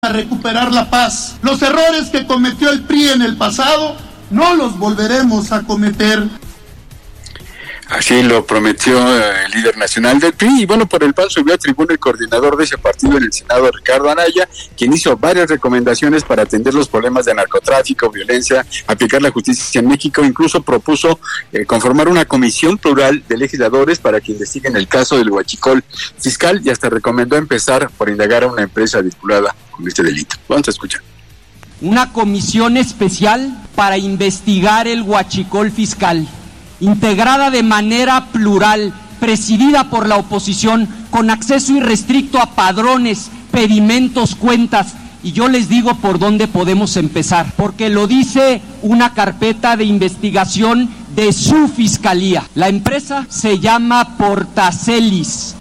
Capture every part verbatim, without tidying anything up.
a recuperar la paz. Los errores que cometió el P R I en el pasado no los volveremos a cometer. Así lo prometió el líder nacional del P R I. Y bueno, por el paso subió a tribuna el coordinador de ese partido en el Senado, Ricardo Anaya, quien hizo varias recomendaciones para atender los problemas de narcotráfico, violencia, aplicar la justicia en México. Incluso propuso eh, conformar una comisión plural de legisladores para que investiguen el caso del huachicol fiscal, y hasta recomendó empezar por indagar a una empresa vinculada con este delito. Vamos a escuchar. Una comisión especial para investigar el huachicol fiscal, integrada de manera plural, presidida por la oposición, con acceso irrestricto a padrones, pedimentos, cuentas. Y yo les digo por dónde podemos empezar, porque lo dice una carpeta de investigación de su fiscalía. La empresa se llama Portacelis.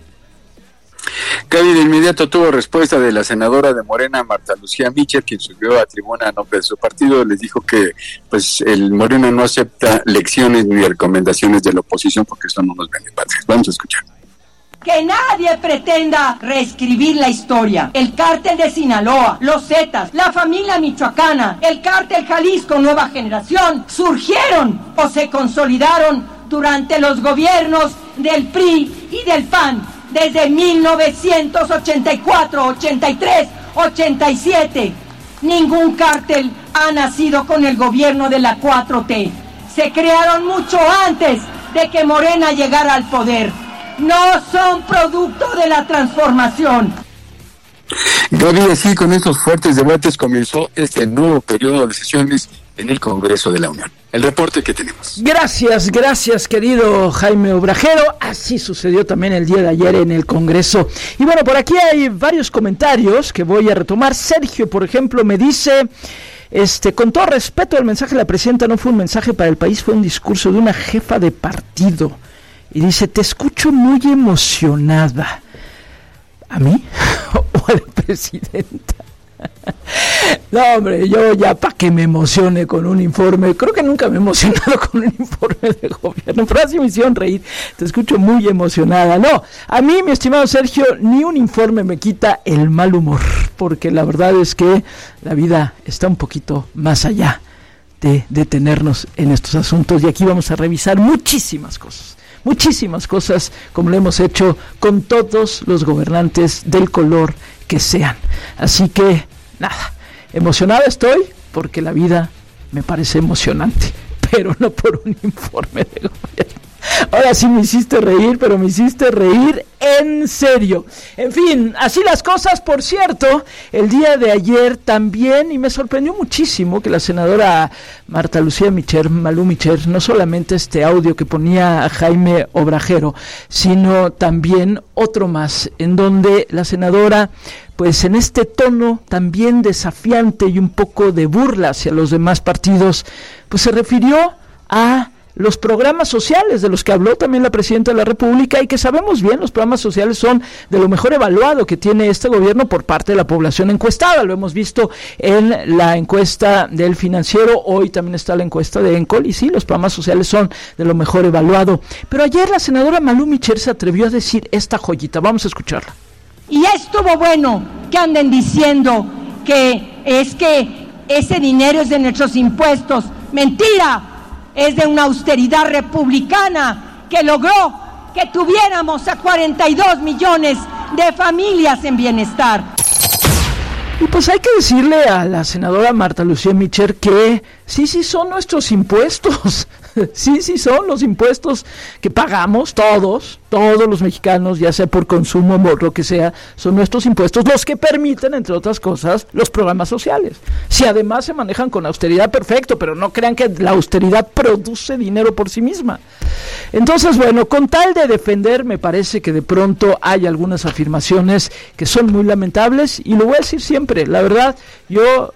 Gaby de inmediato tuvo respuesta de la senadora de Morena, Marta Lucía Mitchell, quien subió a tribuna a nombre de su partido. Les dijo que pues el Morena no acepta lecciones ni recomendaciones de la oposición porque son unos benepatrios. Vamos a escuchar. Que nadie pretenda reescribir la historia. El cártel de Sinaloa, los Zetas, la familia michoacana, el cártel Jalisco Nueva Generación surgieron o se consolidaron durante los gobiernos del P R I y del P A N. Desde mil novecientos ochenta y cuatro, ochenta y tres, ochenta y siete, ningún cártel ha nacido con el gobierno de la cuatro T. Se crearon mucho antes de que Morena llegara al poder. No son producto de la transformación. Gaby, así con estos fuertes debates comenzó este nuevo periodo de sesiones en el Congreso de la Unión. El reporte que tenemos. Gracias, gracias querido Jaime Obrajero. Así sucedió también el día de ayer en el Congreso. Y bueno, por aquí hay varios comentarios que voy a retomar. Sergio, por ejemplo, me dice, este, con todo respeto, el mensaje de la presidenta no fue un mensaje para el país, fue un discurso de una jefa de partido. Y dice, te escucho muy emocionada. ¿A mí? ¿O a la presidenta? No, hombre, yo ya para que me emocione con un informe, creo que nunca me he emocionado con un informe de gobierno, pero así me hicieron reír, te escucho muy emocionada. No, a mí, mi estimado Sergio, ni un informe me quita el mal humor, porque la verdad es que la vida está un poquito más allá de detenernos en estos asuntos, y aquí vamos a revisar muchísimas cosas. Muchísimas cosas, como lo hemos hecho con todos los gobernantes del color que sean. Así que, nada, emocionada estoy porque la vida me parece emocionante, pero no por un informe de gobierno. Ahora sí me hiciste reír, pero me hiciste reír en serio. En fin, así las cosas. Por cierto, el día de ayer también, y me sorprendió muchísimo que la senadora Marta Lucía Mitchell, Malú Mitchell, no solamente este audio que ponía a Jaime Obrajero, sino también otro más, en donde la senadora, pues en este tono también desafiante y un poco de burla hacia los demás partidos, pues se refirió a los programas sociales de los que habló también la presidenta de la República, y que sabemos bien, los programas sociales son de lo mejor evaluado que tiene este gobierno por parte de la población encuestada. Lo hemos visto en la encuesta del Financiero, hoy también está la encuesta de Encol, y sí, los programas sociales son de lo mejor evaluado. Pero ayer la senadora Malú Mitchell se atrevió a decir esta joyita, vamos a escucharla. Y estuvo bueno que anden diciendo que es que ese dinero es de nuestros impuestos. ¡Mentira! Es de una austeridad republicana que logró que tuviéramos a cuarenta y dos millones de familias en bienestar. Y pues hay que decirle a la senadora Marta Lucía Mitchell que sí, sí son nuestros impuestos, sí, sí son los impuestos que pagamos todos, todos los mexicanos, ya sea por consumo o lo que sea, son nuestros impuestos los que permiten, entre otras cosas, los programas sociales. Si además se manejan con austeridad, perfecto, pero no crean que la austeridad produce dinero por sí misma. Entonces, bueno, con tal de defender, me parece que de pronto hay algunas afirmaciones que son muy lamentables, y lo voy a decir siempre, la verdad, yo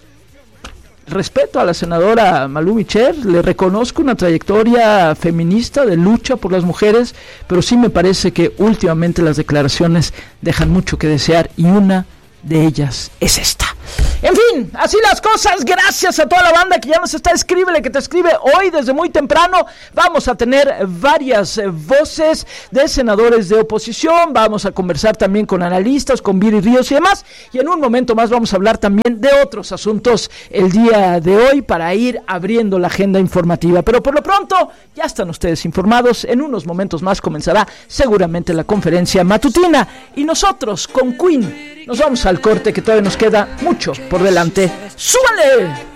respeto a la senadora Malú Mitchell, le reconozco una trayectoria feminista de lucha por las mujeres, pero sí me parece que últimamente las declaraciones dejan mucho que desear, y una de ellas es esta. En fin, así las cosas. Gracias a toda la banda que ya nos está escribiendo, que te escribe hoy desde muy temprano. Vamos a tener varias eh, voces de senadores de oposición. Vamos a conversar también con analistas, con Viri Ríos y demás. Y en un momento más vamos a hablar también de otros asuntos el día de hoy para ir abriendo la agenda informativa. Pero por lo pronto, ya están ustedes informados. En unos momentos más comenzará seguramente la conferencia matutina. Y nosotros con Queen nos vamos al corte, que todavía nos queda mucho por delante. ¡Súbale!